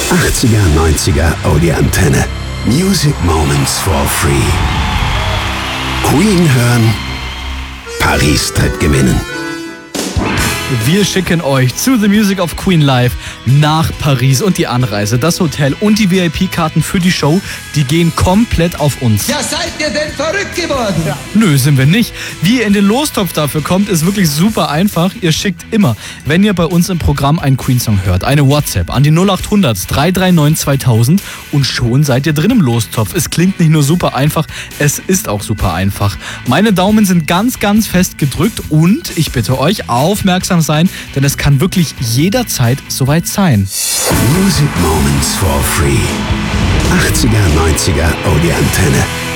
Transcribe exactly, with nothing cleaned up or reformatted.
achtziger, neunziger, oh die Antenne. Music Moments for free. Queen hören, Paris tritt gewinnen. Wir schicken euch zu The Music of Queen Live nach Paris und die Anreise, das Hotel und die V I P-Karten für die Show, die gehen komplett auf uns. Ja, seid ihr denn verrückt geworden? Ja. Nö, sind wir nicht. Wie ihr in den Lostopf dafür kommt, ist wirklich super einfach. Ihr schickt immer, wenn ihr bei uns im Programm einen Queen-Song hört, eine WhatsApp an die null acht hundert, drei drei neun, zweitausend und schon seid ihr drin im Lostopf. Es klingt nicht nur super einfach, es ist auch super einfach. Meine Daumen sind ganz, ganz fest gedrückt und ich bitte euch, aufmerksam sein, denn es kann wirklich jederzeit soweit sein. Music Moments for free. achtziger, neunziger, oh die Antenne.